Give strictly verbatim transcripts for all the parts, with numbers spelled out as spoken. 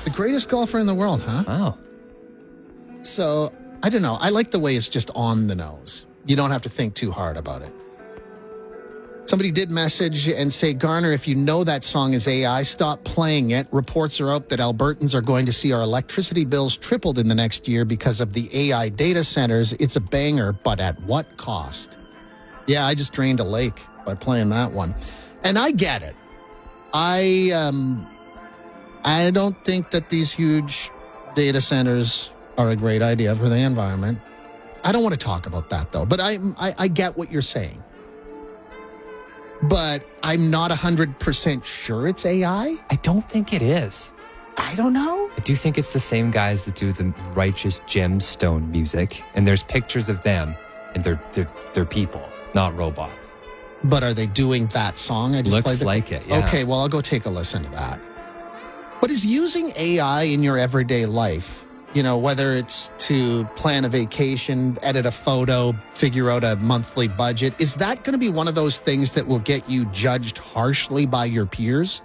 The greatest golfer in the world, huh? Wow. So, I don't know. I like the way it's just on the nose. You don't have to think too hard about it. Somebody did message and say, Garner, if you know that song is A I, stop playing it. Reports are out that Albertans are going to see our electricity bills tripled in the next year because of the A I data centers. It's a banger, but at what cost? Yeah, I just drained a lake by playing that one. And I get it. I um, I don't think that these huge data centers are a great idea for the environment. I don't want to talk about that, though. But I, I, I get what you're saying. But I'm not one hundred percent sure it's A I. I don't think it is. I don't know. I do think it's the same guys that do the Righteous Gemstone music. And there's pictures of them. And they're, they're, they're people, not robots. But are they doing that song? I just Looks played the... like it, yeah. Okay, well, I'll go take a listen to that. But is using A I in your everyday life, you know, whether it's to plan a vacation, edit a photo, figure out a monthly budget, is that going to be one of those things that will get you judged harshly by your peers?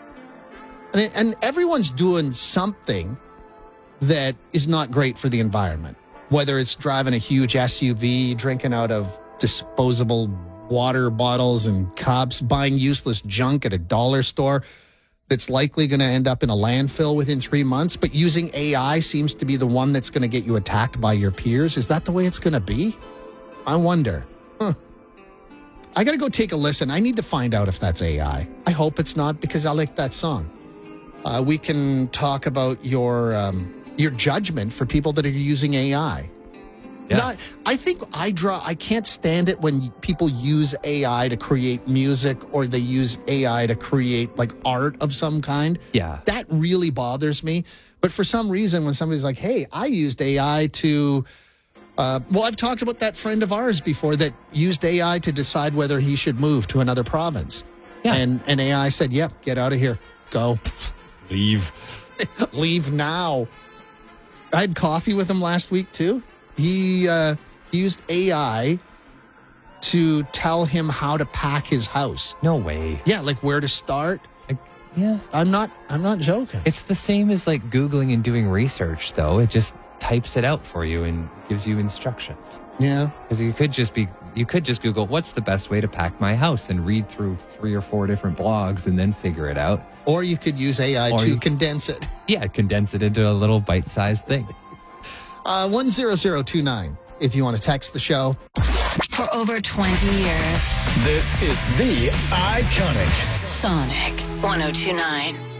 And, and everyone's doing something that is not great for the environment, whether it's driving a huge S U V, drinking out of disposable water bottles and cups, buying useless junk at a dollar store that's likely going to end up in a landfill within three months. But using A I seems to be the one that's going to get you attacked by your peers. Is that the way it's going to be? I wonder. Huh. I got to go take a listen. I need to find out if that's A I. I hope it's not, because I like that song. Uh, we can talk about your um, your judgment for people that are using A I. Yeah. Not, I think I draw. I can't stand it when people use A I to create music, or they use A I to create like art of some kind. Yeah. That really bothers me. But for some reason, when somebody's like, hey, I used A I to, uh, well, I've talked about that friend of ours before that used A I to decide whether he should move to another province. Yeah. And, and A I said, yep, get out of here. Go. Leave. Leave now. I had coffee with him last week, too. He, uh, he used A I to tell him how to pack his house. No way. Yeah, like where to start. Like, yeah. I'm not I'm not joking. It's the same as like Googling and doing research, though. It just types it out for you and gives you instructions. Yeah. Because you could just be, you could just Google, what's the best way to pack my house, and read through three or four different blogs and then figure it out. Or you could use A I Or to you- condense it. Yeah, condense it into a little bite-sized thing. Uh, one zero zero two nine if you want to text the show. For over twenty years, This is the Iconic Sonic one oh two nine.